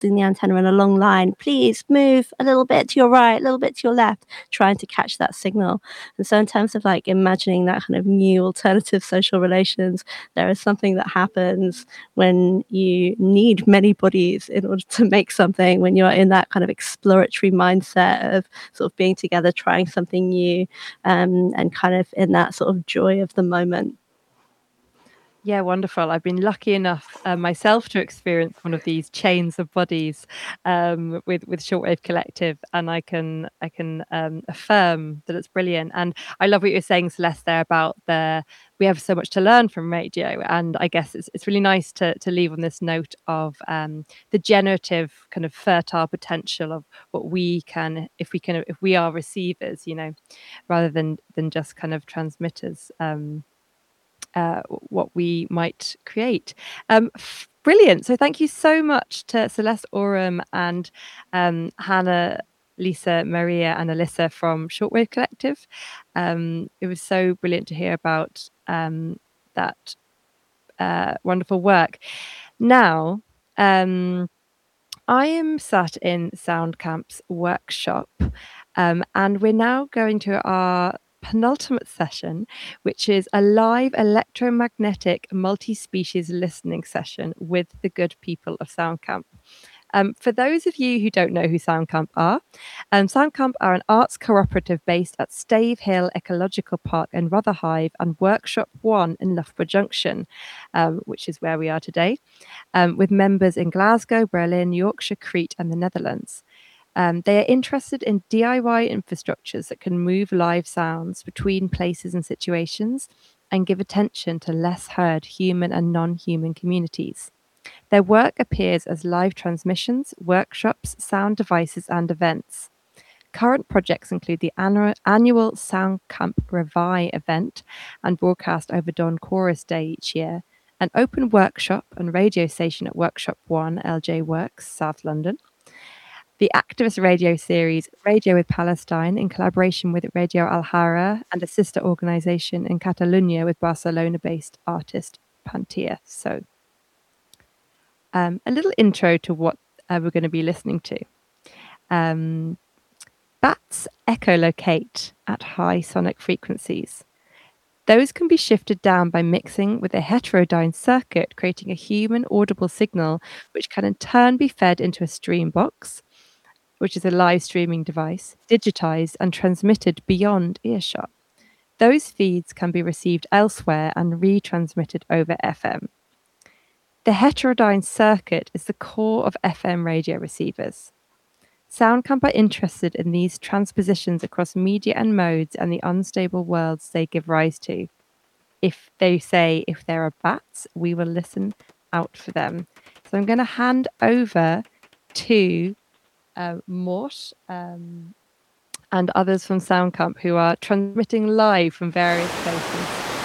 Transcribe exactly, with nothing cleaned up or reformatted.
the antenna in a long line, please move a little bit to your right, a little bit to your left, trying to catch that signal. And so in terms of like imagining that kind of new alternative social relations, there is something that happens when you need many bodies in order to make something, when you're in that kind of exploratory mindset of sort of being together, trying something new, um, and kind of in that sort of joy of the moment. Yeah, wonderful. I've been lucky enough uh, myself to experience one of these chains of bodies um, with with Shortwave Collective, and I can I can um, affirm that it's brilliant. And I love what you're saying, Celeste, there about the we have so much to learn from radio, and I guess it's it's really nice to to leave on this note of um, the generative kind of fertile potential of what we can if we can if we are receivers, you know, rather than than just kind of transmitters. Um, Uh, what we might create. Um, f- brilliant. So thank you so much to Celeste Oram and um, Hannah, Lisa, Maria, and Alyssa from Shortwave Collective. Um, it was so brilliant to hear about um, that uh, wonderful work. Now, um, I am sat in SoundCamp's workshop, um, and we're now going to our penultimate session, which is a live electromagnetic multi-species listening session with the good people of SoundCamp. Um, for those of you who don't know who SoundCamp are, um, SoundCamp are an arts cooperative based at Stave Hill Ecological Park in Rotherhithe and Workshop One in Loughborough Junction, um, which is where we are today, um, with members in Glasgow, Berlin, Yorkshire, Crete, and the Netherlands. Um, they are interested in D I Y infrastructures that can move live sounds between places and situations and give attention to less heard human and non-human communities. Their work appears as live transmissions, workshops, sound devices, and events. Current projects include the annual, annual SoundCamp Revi event and broadcast over Dawn Chorus Day each year, an open workshop and radio station at Workshop One, L J Works, South London, the activist radio series Radio with Palestine in collaboration with Radio Alhara and a sister organisation in Catalonia with Barcelona-based artist Pantia. So um, a little intro to what uh, we're going to be listening to. Um, bats echolocate at high sonic frequencies. Those can be shifted down by mixing with a heterodyne circuit, creating a human audible signal, which can in turn be fed into a stream box, which is a live streaming device, digitized and transmitted beyond earshot. Those feeds can be received elsewhere and retransmitted over F M. The heterodyne circuit is the core of F M radio receivers. SoundCamp are interested in these transpositions across media and modes and the unstable worlds they give rise to. If they say, if there are bats, we will listen out for them. So I'm going to hand over to uh, Mort um, and others from SoundCamp who are transmitting live from various places.